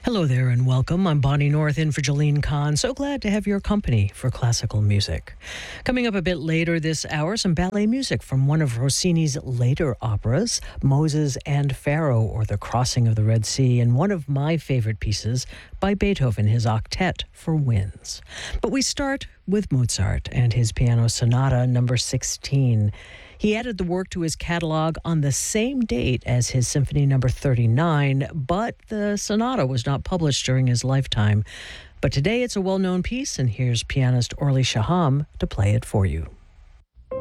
Hello there and welcome. I'm Bonnie North in for Jolene Kahn. So glad to have your company for classical music. Coming up a bit later this hour, some ballet music from one of Rossini's later operas, Moses and Pharaoh, or The Crossing of the Red Sea, and one of my favorite pieces by Beethoven, his octet for winds. But we start with Mozart and his piano sonata number 16. He added the work to his catalog on the same date as his Symphony number 39, but the sonata was not published during his lifetime. But today it's a well-known piece, and here's pianist Orly Shaham to play it for you.